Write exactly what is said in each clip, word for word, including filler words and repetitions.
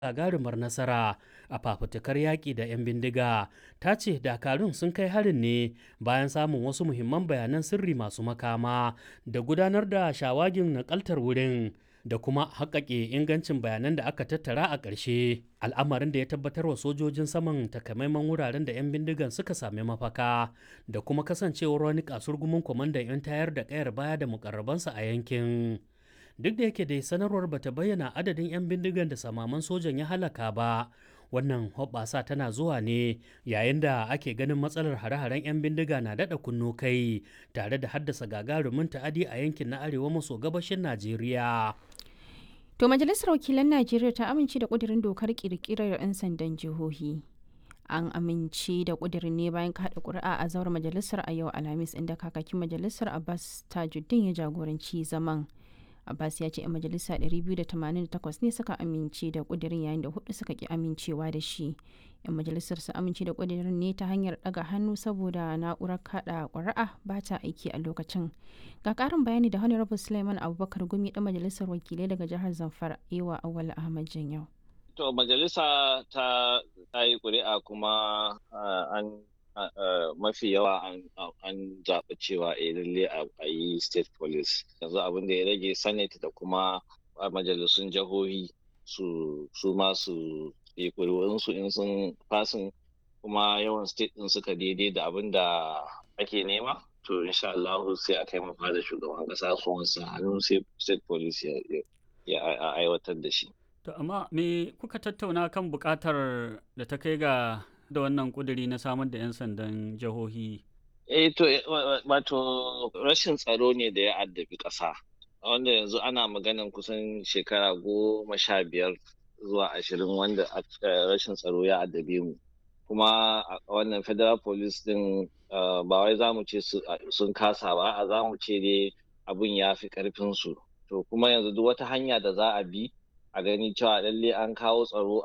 gagarumar nasara a fafutukar yaƙi da 'yan bindiga. Ta ce dakarun sun kai harin ne bayan samun wasu muhimman bayanan sirri masu makama da gudanar da shawagin nakaltar wurin da kuma haƙaƙe ingancin bayanan da aka tattara a ƙarshe, al'amarin da ya tabbatar wa sojojin saman takamaiman wuraren da 'yan bindigan suka sami mafaka da kuma kasancewar wani kasurgumin kwamandan 'yan tayar da ƙayar baya da mukarrabansa a yankin. Duk da yake dai sanarwar bata bayyana adadin 'yan bindigan da samaman sojan ya halaka ba, wannan hoɓɓasa tana zuwa ne yayin da ake ganin matsalar hare-haren 'yan bindiga na daɗa kunno kai tare da haddasa gagarumin ta'adi a yankin na arewa maso gabashin Najeriya. To Majalisar Wakilan Najeriya ta amince da ƙudurin dokar ƙirƙirar 'yan sandan jihohi. An amince da ƙudurin ne bayan kaɗa ƙuri'a a zauren majalisar a yau Alhamis, inda kakakin majalisar Abbas Tajuddin ya jagoranci zaman. Abbas ya ce 'yan majalisa ɗari biyu da tamanin da takwas ne suka amince da ƙudurin, yayin da hudu suka ki amincewa da shi. 'Yan majalisar su amince da ƙudurin ne ta hanyar ɗaga hannu saboda na'urar kaɗa ƙuri'a ba ta aiki a lokacin. Ga ƙarin bayani da Honorable Suleiman Abubakar Gumi ɗan majalisar wakilai daga jihar Zamfara, Ewa Awal Ahmad Janyau. To majalisa ta yi ƙuri'a kuma an mafi yawa an zaɓi cewa a lalle a yi state police. Yanzu abin da ya rage senate da kuma majalisun jihohi su ma su yi ƙuri'unsu in sun fasin kuma yawan state ɗin suka daidai da abin da ake nema. To insha Allah sai a kai mafa da shugaban ƙasa su wansa hannu sai state police ya aiwatar da shi. To amma me kuka tattauna kan buƙatar da ta kai ga da wannan kuduri na samar da 'yan sandan jihohi? Eh to wato rashin tsaro ne da ya addabi ƙasa, wanda yanzu ana maganan kusan shekara goma sha biyar zuwa ashirin wanda rashin tsaro ya addabe mu. Kuma a wannan federal police din ba wai za mu ce sun kasa ba, a za mu ce dai abun ya fi ƙarfinsu. To kuma yanzu duk wata hanya da za a bi a gani cewa lalle an kawo tsaro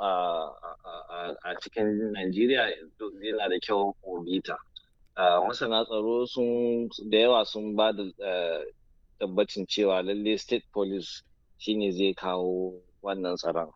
a cikin Najeriya yana da kyau mu bita. Masana tsaro sun da yawa sun ba da tabbacin cewa lalle state police shine zai kawo wannan tsaron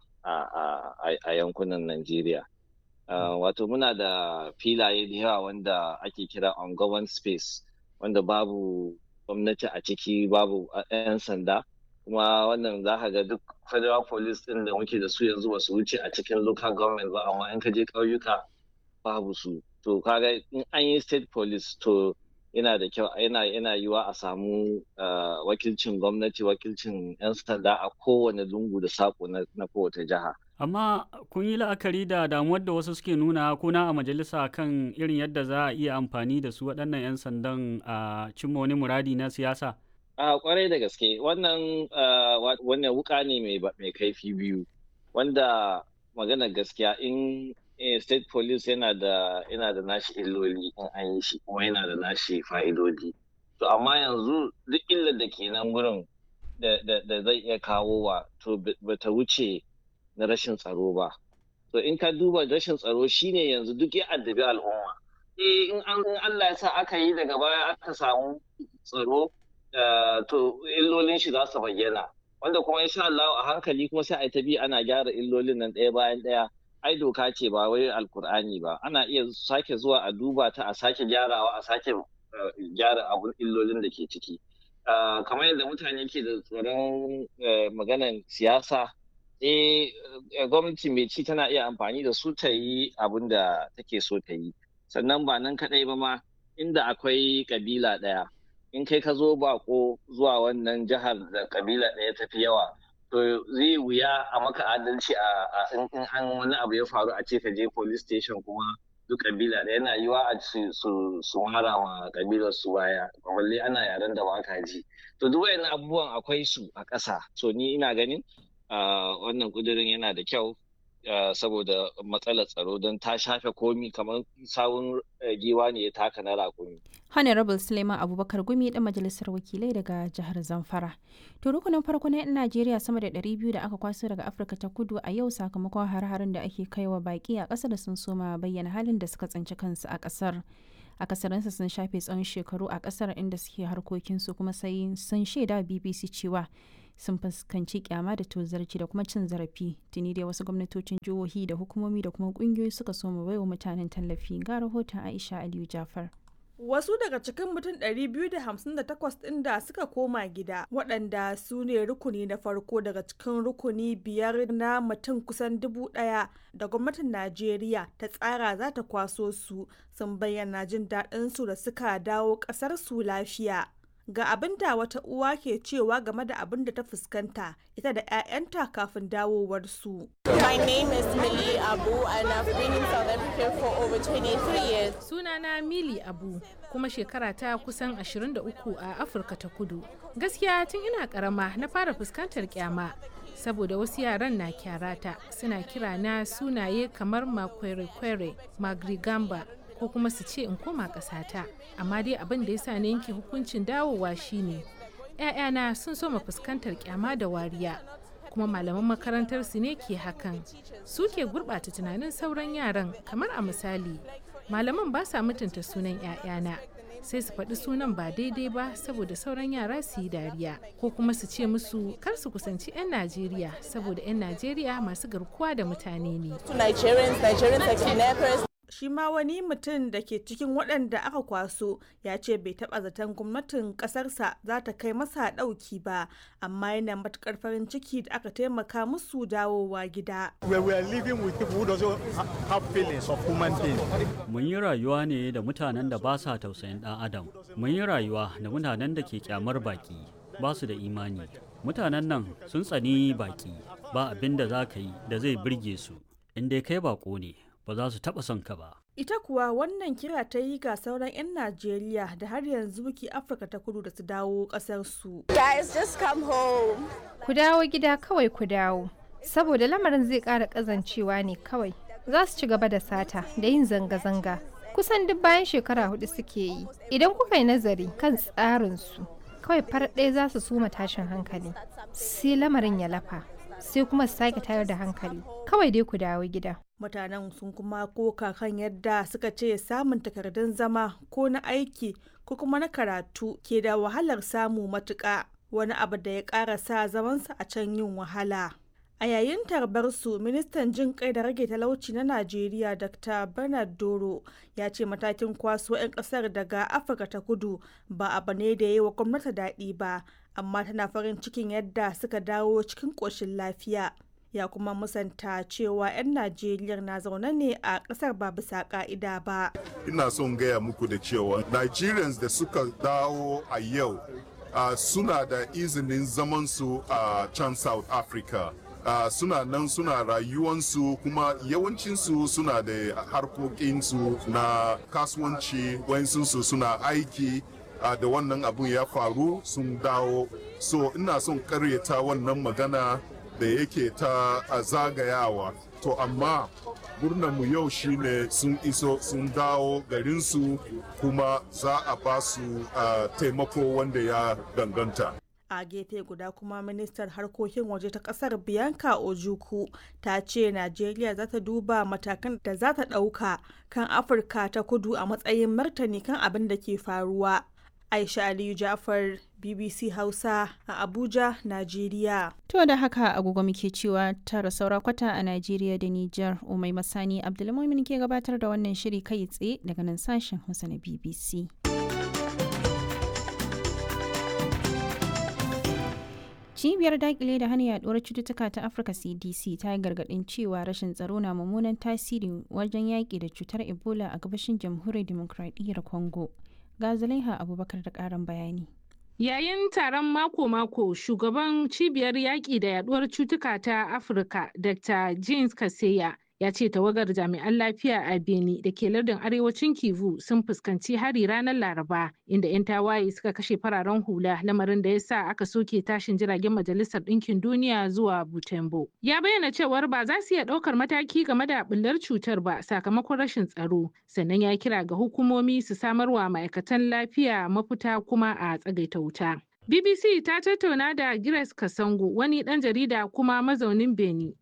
a yankunan Najeriya. Wato muna da filaye da yawa wanda ake kira ungoverned space, wanda babu gwamnati a ciki, babu 'yan sanda. Kuma wannan za ka ga duk federal police din da muke da su yanzu ba su wuce a cikin local government ba, amma in ka je ƙauyuka babu su. To kaga in an yi state police to yana da kyau, yana yana yiwa a samu wakilcin gwamnati, wakilcin 'yan sanda a kowane lungu da sako na kowace jiha. Amma kun yi la'akari da damuwar da wasu suke nuna kuna a majalisa kan irin yadda za a iya amfani da su waɗannan 'yan sandan a cimma wani muradi na siyasa? A kwarai da gaske wannan wannan wuka ne mai kaifi biyu, wanda magana gaskiya in state police yana da yana da nashi illoli in an yi shi, kuma yana da nashi fa'idodi. To amma yanzu duk illar da ke nan wurin da zai iya kawo wa to bata wuce na rashin tsaro ba. To in ka duba rashin tsaro shine yanzu duk ya addabi al'umma. Eh in Allah ya sa aka yi daga baya aka samu tsaro, Uh, to illolin shi za su bayyana, wanda kuma insha Allah a hankali kuma sai a ta bi ana gyara illolin nan ɗaya bayan ɗaya. Ai doka ce ba wai alkur'ani ba, ana iya sake zuwa a duba ta a sake gyarawa a sake uh, gyara abun illolin da ke ciki. Uh, kamar yadda mutane ke da tsoron uh, maganan siyasa, eh gwamnati mai ci tana iya amfani da su ta yi abin da take so ta yi. Sannan ba nan kaɗai ba ma, inda akwai kabila ɗaya, in kai ka zo bako zuwa wannan jihar da kabila ɗaya tafi yawa, to zai wuya a maka adalci a in an wani abu ya faru a ce ka je police station kuma duk kabila ɗaya, yana yiwa a su mara ma kabilar su baya, balle ana yaren da baka ji. To duk wayannan abubuwan akwai su a ƙasa. So ni ina ganin wannan kudirin yana da kyau saboda matsalar tsaro, don ta shafe komi, kamar sawun giwa ne ya taka na rakumi. Honorable Suleiman Abubakar Gumi ɗan majalisar wakilai daga jihar Zamfara. To rukunin farko na 'yan Najeriya sama da ɗari biyu da aka kwaso daga Afirka ta Kudu a yau sakamakon har-harin da ake kaiwa baƙi a ƙasar sun soma bayyana halin da suka tsinci kansu a ƙasar. Akasarinsa sun shafe tsawon shekaru a ƙasar inda suke harkokinsu kuma sai sun shaida B B C cewa sun fuskanci kyama da tozarci da kuma cin zarafi. Tuni dai wasu gwamnatocin jihohi da hukumomi da kuma kungiyoyi suka so mu baiwa mutanen tallafi. Ga rahoton Aisha Aliyu Jafar. Wasu daga cikin mutum ɗari biyu da hamsin da takwas ɗin da suka koma gida, waɗanda su ne rukuni na farko daga cikin rukuni biyar na mutum kusan dubu ɗaya da gwamnatin Najeriya ta tsara za ta kwaso su, sun bayyana jin daɗin su da suka dawo ƙasar su lafiya. Ga abin da wata uwa ke cewa game da abin da ta fuskanta ita da 'ya'yanta kafin dawowar su. My name is Millie Abu and I've been in South Africa for over twenty-three years. Sunana Millie Abu kuma shekara ta kusan ashirin da uku a Afirka ta Kudu. Gaskiya tun ina karama na fara fuskantar kyama saboda wasu yaran na kyarata suna kira na sunaye kamar Makwere-kwere, Magrigamba ko kuma su ce in koma ƙasata. Amma dai abin da ya sa na yanke hukuncin dawowa shine 'ya'yana sun soma fuskantar kyama da wariya, kuma malaman makarantar su ne ke hakan. Su ke gurɓata tunanin sauran yaran, kamar a misali malaman ba sa mutunta sunan 'ya'yana, sai su faɗi sunan ba daidai ba saboda sauran yara su yi dariya, ko kuma su ce musu kar su kusanci 'yan Najeriya saboda 'yan Najeriya masu garkuwa da mutane ne. Shi ma wani mutum da ke cikin waɗanda aka kwaso ya ce bai taɓa zaton gwamnatin ƙasarsa za ta kai masa ɗauki ba, amma yana matuƙar farin ciki da aka taimaka musu dawowa gida. Mun yi rayuwa ne da mutanen da ba sa tausayin ɗan adam. Mun yi rayuwa da mutanen da ke kyamar baki, ba su da imani. Mutanen nan sun tsani baki, ba abin da za ka yi da zai birge su. In dai kai bako ne, ba za su taɓa son ka ba. Ita kuwa wannan kira ta yi ga sauran 'yan Najeriya da har yanzu ke Afirka ta Kudu da su dawo ƙasarsu. Guys, just come home. Ku dawo gida kawai ku dawo, saboda lamarin zai ƙara ƙazancewa ne kawai. Za su ci gaba da sata da yin zanga-zanga. Kusan duk bayan shekara hudu suke yi. Idan kuka yi nazari kan tsarinsu, kawai farar ɗaya za su suma tashin hankali. Sai lamarin ya lafa. sai kuma su sake tayar da hankali. Kawai dai ku dawo gida. Mutanen sun kuma koka kan yadda suka ce samun takardun zama ko na aiki ko kuma na karatu ke da wahalar samu matuƙa, wani abu da ya ƙara sa zamansa a can yin wahala. A yayin tarbarsu, ministan jin kai da rage talauci na Najeriya Doctor Bernard Doro ya ce matakin kwaso 'yan kasar daga Afirka ta Kudu ba abu ne da ya yi wa gwamnati daɗi ba, amma tana farin cikin yadda suka dawo cikin ƙoshin lafiya. Ya kuma musanta cewa 'yan Najeriya na zaune ne a ƙasar ba bisa ƙa'ida ba. Ina son gaya muku da cewa Nigerians da suka dawo a yau uh, suna da izinin zamansu a uh, can South Africa. Uh, suna nan suna rayuwansu kuma yawancinsu suna da harkokinsu na kasuwanci, wayansu suna aiki uh, da wannan abun ya faru sun dawo. So ina son karyata wannan magana da yake ta uh, zagayawa. To amma mu yau shine sun iso sun dawo garinsu kuma za a ba su uh, taimako wanda ya danganta. A gefe guda kuma ministar harkokin waje ta kasar Bianca Ojukwu ta ce Najeriya za ta duba matakan da za ta ɗauka kan Afirka ta Kudu a matsayin martani kan abin da ke faruwa. Aisha Aliyu Jafar, B B C Hausa a Abuja, Najeriya. To da haka agogo muke cewa tara saura kwata a Najeriya da Nijar. Umai Masani Abdulmumin ke gabatar da wannan shiri kai tsaye daga nan sashen Hausa na B B C. Cibiyar dakile da hana yaduwar cututtuka ta Afirka C D C ta yi gargadin cewa rashin tsaro na mummunan tasiri wajen yaƙi da cutar Ebola a gabashin Jamhuriyar Dimokuraɗiyyar Congo. Ga Zulaiha Abubakar da ƙarin bayani. Yayin taron mako-mako, shugaban cibiyar yaƙi da yaduwar cutuka ta Afirka, Doctor James Kaseya, ya ce tawagar jami'an lafiya a Beni da ke lardin arewacin Kivu sun fuskanci hari ranar Laraba, inda 'yan tawaye suka kashe fararen hula, lamarin da ya sa aka soke tashin jiragen Majalisar Ɗinkin Duniya zuwa Butembo. Ya bayyana cewar ba za su iya ɗaukar mataki game da ɓullar cutar ba sakamakon rashin tsaro, sannan ya kira ga hukumomi su samarwa ma'aikatan lafiya mafita kuma a tsagaita wuta. B B C ta tattauna da Grace Kasango, wani ɗan jarida kuma mazaunin Beni,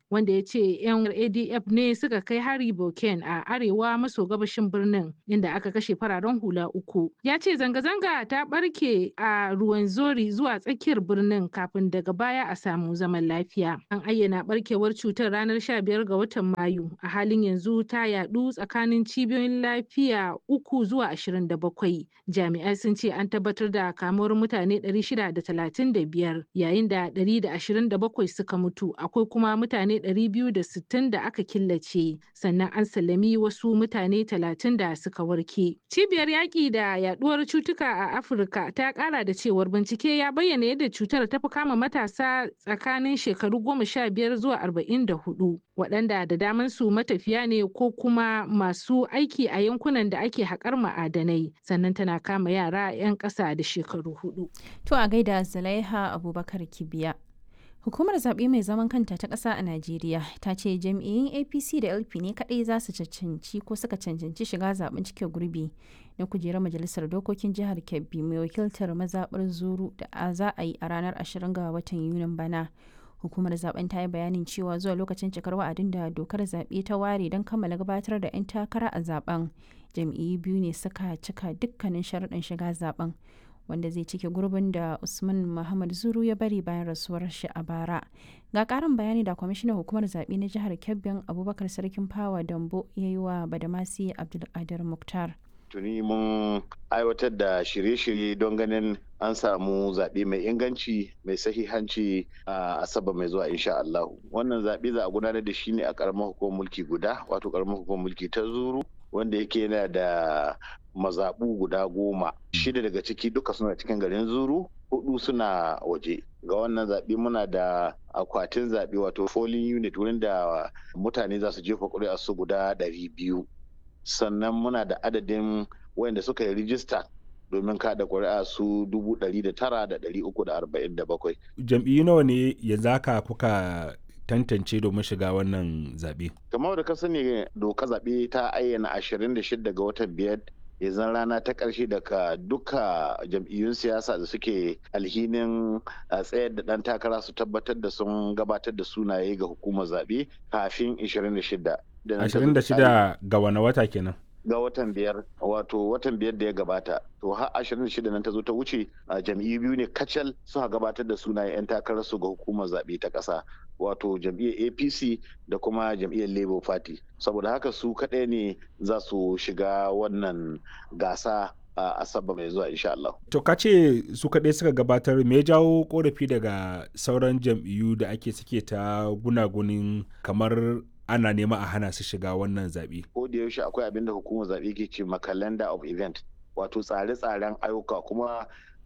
wanda ya ce 'yan A D F ne suka kai hari Boken a arewa maso gabashin birnin inda aka kashe fararen hula uku. Ya ce zanga-zanga ta barke a Ruwenzori zuwa tsakiyar birnin kafin daga baya a samu zaman lafiya. An ayyana barkewar cutar ranar sha biyar ga watan Mayu. A halin yanzu ta yadu tsakanin cibiyoyin lafiya uku zuwa ashirin da bakwai. Jami'ai sun ce an tabbatar da kamuwar mutane ɗari shida da talatin da biyar yayin da ɗari da ashirin da bakwai suka mutu. Akwai kuma mutane ɗari biyu da sittin da aka killace, sannan an sallami wasu mutane talatin da suka warke. Cibiyar yaƙi da yaduwar cutuka a Afirka ta ƙara da cewar bincike ya bayyana yadda cutar ta fi kama matasa tsakanin shekaru goma sha biyar zuwa arba'in da hudu, waɗanda da daman su matafiya ne ko kuma masu aiki a yankunan da ake haƙar ma'adanai, sannan tana kama yara 'yan ƙasa da shekaru hudu. To a gaida Zulaiha Abubakar Kibiya. Hukumar zaɓe mai zaman kanta ta ƙasa a Najeriya ta ce jam'iyyun A P C da L P ne kaɗai za su cancanci ko suka cancanci shiga zaɓen cike gurbi na kujerar majalisar dokokin jihar Kebbi mai wakiltar mazaɓar Zuru da za a yi a ranar ashirin ga watan Yunin bana. Hukumar zaben ta yi bayanin cewa zuwa lokacin cikar wa'adin da dokar zaɓe ta ware don kammala gabatar da 'yan takara a zaben, jam'iyyu biyu ne suka cika dukkanin sharuɗan shiga zaben, wanda zai cike gurbin da Usman Muhammad Zuru ya bari bayan rasuwar shi a bara. Ga ƙarin bayani da kwamishinan hukumar zaɓe na jihar Kebbin Abubakar Sarkin Fawa Dambo ya yi wa Badamasi Abdulkadir Muktar. Tuni mun aiwatar da shirye-shirye don ganin an samu zaɓe mai inganci mai sahihanci a Asabar mai zuwa insha Allah. Wannan zaɓe za a gudanar da shi ne a ƙaramar hukumar mulki guda, wato ƙaramar hukumar mulki ta Zuru, wanda yake yana da mazaɓu guda goma. Shida daga ciki duka suna cikin garin Zuru, hudu suna waje. Ga wannan zaɓe muna da akwatin zaɓe wato polling unit wurin da mutane za su jefa ƙuri'a su guda ɗari biyu. Sannan muna da adadin wayanda suka yi rijista domin kada ƙuri'a su dubu ɗari da tara da ɗari uku da arba'in da bakwai. Jam'iyyu nawa ne yanzu haka kuka tantance domin shiga wannan zaɓe? Kamar da ka sani doka zaɓe ta ayyana ashirin da shida ga watan biyar yanzu rana ta ƙarshe daga duka jam'iyyun siyasa da suke alhinin tsayar da ɗan takara su tabbatar da sun gabatar da sunaye ga hukumar zaɓe kafin ashirin da shida. ashirin da shida ga wani wata kenan? Ga watan biyar, wato watan biyar da ya gabata. To har ashirin da shida nan ta zo ta wuce, jam'iyyu biyu ne kacal suka gabatar da sunayen 'yan takararsu ga hukumar zaɓe ta ƙasa, wato jam'iyyar A P C da kuma jam'iyyar Labour Party. Saboda haka su kaɗai ne za su shiga wannan gasa a Asabar mai zuwa insha Allah. To ka ce su kaɗai suka gabatar, me ya jawo korafi daga sauran jam'iyyu da ake suke ta gunagunin kamar ana nema a hana su shiga wannan zaɓe? Ko da yaushe akwai abin da hukumar zaɓe ke ce ma calendar of event, wato tsare-tsaren ayyuka, kuma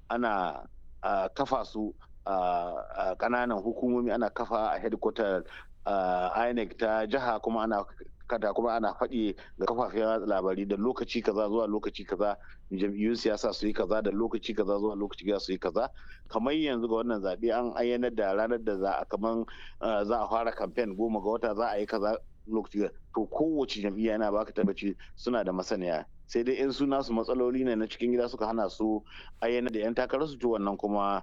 ana uh, kafa su a uh, ƙananan uh, hukumomi, ana kafa a headquarter uh, I N E C ta jiha, kuma ana kada kuma ana faɗi ga kafafen labari da lokaci kaza zuwa lokaci kaza jam'iyyun siyasa su yi kaza, da lokaci kaza zuwa lokaci kaza su yi kaza. Kamar yanzu ga wannan zaɓe an ayyana da ranar da za a kaman za a fara kamfen goma ga wata za a yi kaza lokaci. To kowace jam'iyya yana baka tabbaci suna da masaniya, sai dai in suna su matsaloli ne na cikin gida suka hana su ayyana da 'yan takarar su, to wannan kuma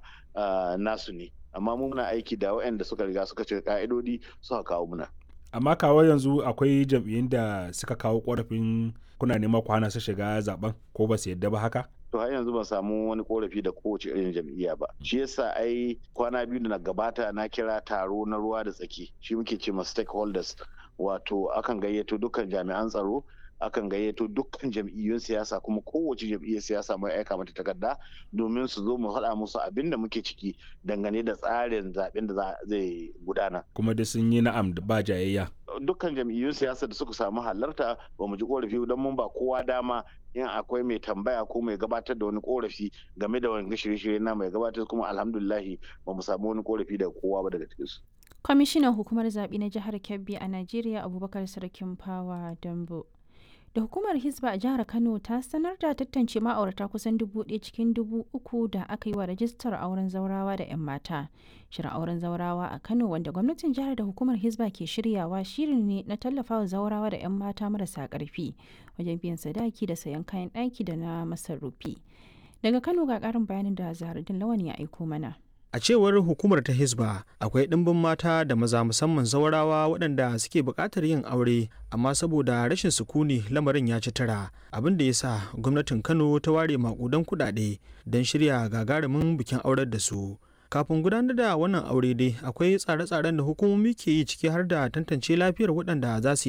nasu ne. Amma mu muna aiki da waɗanda suka riga suka cika ka'idodi suka kawo muna. Amma kawo yanzu akwai jam'iyyun da suka kawo korafin kuna nema ku hana su shiga zaben, ko ba su yadda ba haka? To har yanzu ban samu wani korafi da kowace irin jam'iyya ba. Shi yasa ai kwana biyu da na gabata na kira taro na ruwa da tsaki, shi muke ce ma stakeholders, wato akan gayyato dukkan jami'an tsaro, akan gayyato dukkan jam'iyyun siyasa, kuma kowace jam'iyyar siyasa mai aika mata takarda domin su zo mu haɗa musu abin da muke ciki dangane da tsarin zaben da zai gudana. Kuma da sun yi na'am da ba jayayya. Dukkan jam'iyyun siyasa da suka samu halarta ba mu ji korafi don mun ba kowa dama in akwai mai tambaya ko mai gabatar da wani korafi game da wani shirye-shirye na mai gabatar, kuma alhamdulillahi ba mu samu wani korafi daga kowa ba daga cikinsu. Kwamishinan hukumar zaɓe na jihar Kebbi a Najeriya Abubakar Sarkin Fawa Dambo. Da hukumar Hisba a jihar Kano ta sanar da tantance ma'aurata kusan dubu ɗaya cikin dubu uku da aka yi wa rajistar auren zaurawa da 'yan mata. Shirin auren zaurawa a Kano, wanda gwamnatin jihar da hukumar Hisba ke shiryawa, shirin ne na tallafawa zaurawa da 'yan mata marasa ƙarfi wajen biyan sadaki da sayan kayan ɗaki da na masarufi. Daga Kano ga ƙarin bayanin da Zaharaddin Lawan ya aiko mana. A cewar hukumar ta Hisba, akwai ɗimbin mata da maza musamman zawarawa waɗanda suke buƙatar yin aure, amma saboda rashin sukuni lamarin ya ci tara, abin da ya sa gwamnatin Kano ta ware maƙudan kuɗaɗe don shirya gagarumin bikin aurar da su. Kafin gudanar da wannan aure dai akwai tsare-tsaren da hukumomi ke yi ciki har da tantance lafiyar waɗanda za su